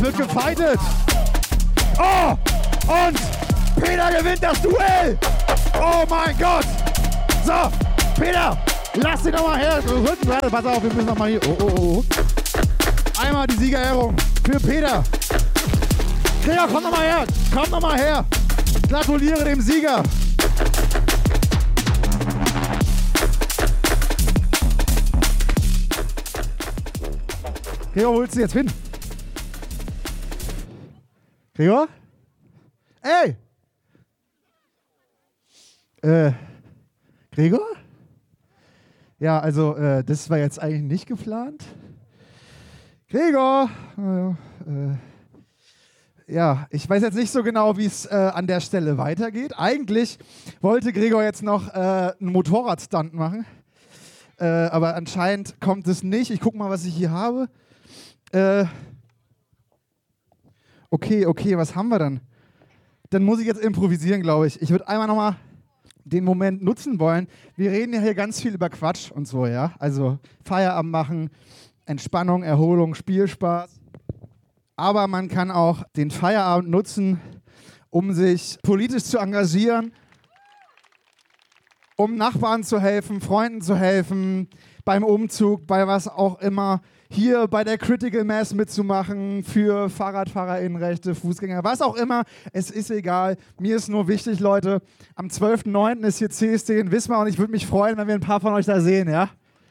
wird gefightet. Oh, und Peter gewinnt das Duell. Oh mein Gott. So, Peter, lass ihn nochmal her. Warte, pass auf, wir müssen nochmal hier. Oh. Einmal die Siegerehrung für Peter. Gregor, komm nochmal her. Komm nochmal her. Gratuliere dem Sieger. Gregor, wo willst du jetzt hin? Gregor? Ey! Gregor? Ja, also, das war jetzt eigentlich nicht geplant. Gregor! Ja, ich weiß jetzt nicht so genau, wie es an der Stelle weitergeht. Eigentlich wollte Gregor jetzt noch einen Motorradstunt machen. Aber anscheinend kommt es nicht. Ich gucke mal, was ich hier habe. Okay, was haben wir dann? Dann muss ich jetzt improvisieren, glaube ich. Ich würde einmal nochmal den Moment nutzen wollen. Wir reden ja hier ganz viel über Quatsch und so, ja. Also Feierabend machen, Entspannung, Erholung, Spielspaß. Aber man kann auch den Feierabend nutzen, um sich politisch zu engagieren, um Nachbarn zu helfen, Freunden zu helfen, beim Umzug, bei was auch immer. Hier bei der Critical Mass mitzumachen, für FahrradfahrerInnenrechte, Fußgänger, was auch immer. Es ist egal. Mir ist nur wichtig, Leute, am 12.09. ist hier CSD in Wismar und ich würde mich freuen, wenn wir ein paar von euch da sehen, ja?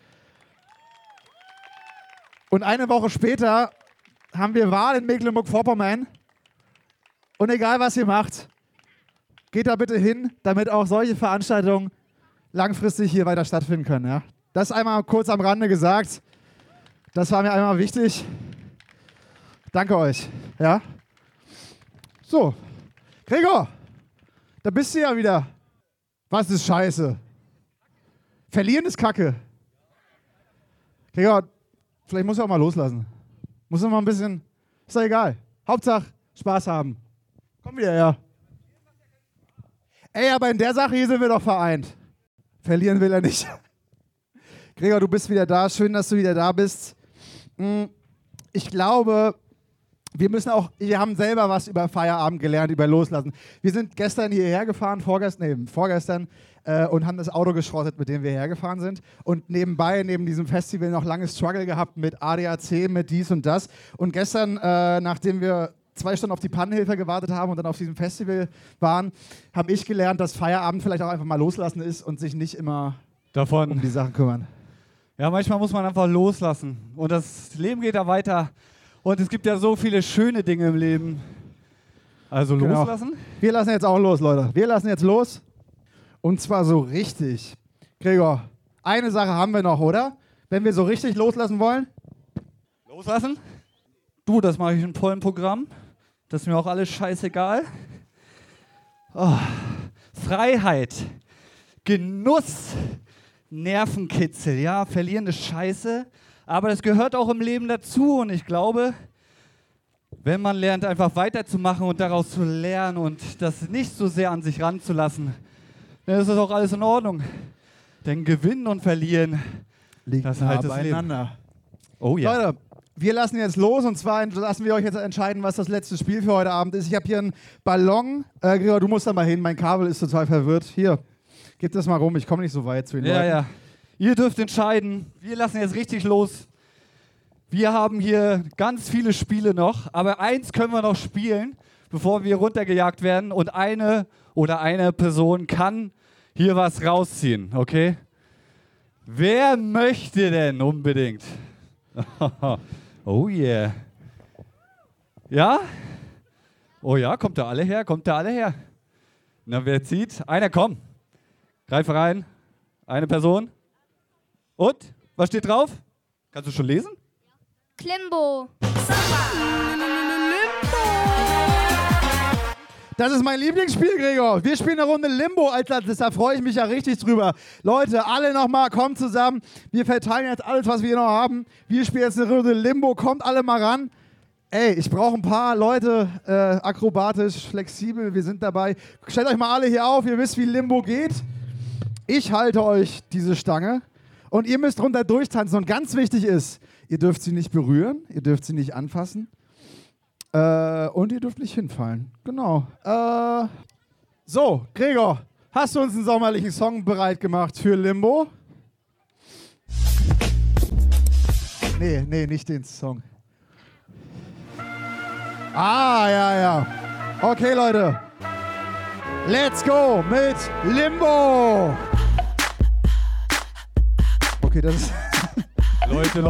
Und eine Woche später haben wir Wahl in Mecklenburg-Vorpommern. Und egal, was ihr macht, geht da bitte hin, damit auch solche Veranstaltungen langfristig hier weiter stattfinden können, ja? Das einmal kurz am Rande gesagt. Das war mir einmal wichtig. Danke euch. Ja? So. Gregor, da bist du ja wieder. Was ist scheiße? Verlieren ist Kacke. Gregor, vielleicht musst du auch mal loslassen. Muss mal ein bisschen. Ist doch egal. Hauptsache Spaß haben. Komm wieder her. Ey, aber in der Sache hier sind wir doch vereint. Verlieren will er nicht. Gregor, du bist wieder da. Schön, dass du wieder da bist. Ich glaube, wir haben selber was über Feierabend gelernt, über Loslassen. Wir sind gestern hierher gefahren, vorgestern, und haben das Auto geschrottet, mit dem wir hergefahren sind. Und nebenbei, neben diesem Festival, noch lange Struggle gehabt mit ADAC, mit dies und das. Und gestern, nachdem wir 2 Stunden auf die Pannenhilfe gewartet haben und dann auf diesem Festival waren, habe ich gelernt, dass Feierabend vielleicht auch einfach mal loslassen ist und sich nicht immer um die Sachen kümmern. Ja, manchmal muss man einfach loslassen und das Leben geht da weiter und es gibt ja so viele schöne Dinge im Leben. Also loslassen? Genau. Wir lassen jetzt auch los, Leute. Wir lassen jetzt los und zwar so richtig. Gregor, eine Sache haben wir noch, oder? Wenn wir so richtig loslassen wollen? Loslassen? Du, das mache ich in vollem Programm. Das ist mir auch alles scheißegal. Oh, Freiheit, Genuss, Nervenkitzel, ja, verlieren ist scheiße, aber das gehört auch im Leben dazu und ich glaube, wenn man lernt, einfach weiterzumachen und daraus zu lernen und das nicht so sehr an sich ranzulassen, dann ist das auch alles in Ordnung. Denn Gewinnen und Verlieren liegt das halt beieinander. Oh ja. Leute, wir lassen jetzt los und zwar lassen wir euch jetzt entscheiden, was das letzte Spiel für heute Abend ist. Ich habe hier einen Ballon. Gregor, du musst da mal hin, mein Kabel ist total verwirrt. Hier. Gib das mal rum, ich komme nicht so weit zu den Leuten. Ja. Ihr dürft entscheiden. Wir lassen jetzt richtig los. Wir haben hier ganz viele Spiele noch, aber eins können wir noch spielen, bevor wir runtergejagt werden. Und eine Person kann hier was rausziehen, okay? Wer möchte denn unbedingt? Oh yeah. Ja? Oh ja, kommt da alle her? Na, wer zieht? Einer, komm. Greif rein. Eine Person. Und? Was steht drauf? Kannst du schon lesen? Klimbo. Das ist mein Lieblingsspiel, Gregor. Wir spielen eine Runde Limbo, Alter. Da freue ich mich ja richtig drüber. Leute, alle nochmal, kommt zusammen. Wir verteilen jetzt alles, was wir hier noch haben. Wir spielen jetzt eine Runde Limbo. Kommt alle mal ran. Ey, ich brauche ein paar Leute, akrobatisch, flexibel. Wir sind dabei. Stellt euch mal alle hier auf. Ihr wisst, wie Limbo geht. Ich halte euch diese Stange und ihr müsst runter durchtanzen. Und ganz wichtig ist, ihr dürft sie nicht berühren, ihr dürft sie nicht anfassen. Und ihr dürft nicht hinfallen. Genau. So, Gregor, hast du uns einen sommerlichen Song bereit gemacht für Limbo? Nee, nicht den Song. Ja. Okay, Leute. Let's go mit Limbo. Okay, das ist... Leute.